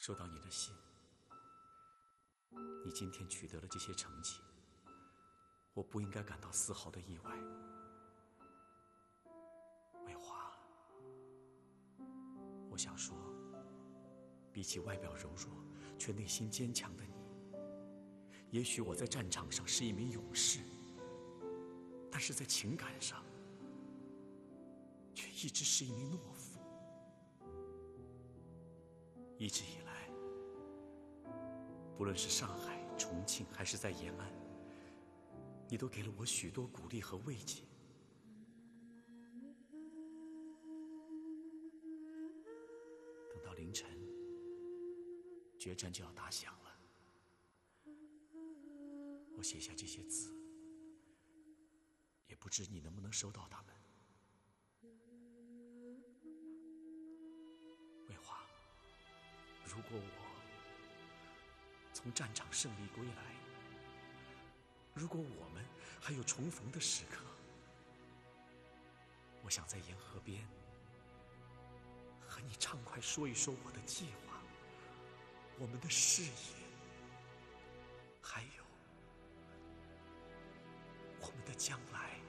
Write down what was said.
收到你的信，你今天取得了这些成绩，我不应该感到丝毫的意外。魏华，我想说，比起外表柔弱却内心坚强的你，也许我在战场上是一名勇士，但是在情感上却一直是一名懦夫。一直以来，不论是上海、重庆还是在延安，你都给了我许多鼓励和慰藉。等到凌晨，决战就要打响了，我写下这些字，也不知你能不能收到它们。魏华，如果我从战场胜利归来，如果我们还有重逢的时刻，我想在沿河边和你畅快说一说我的计划，我们的事业，还有我们的将来。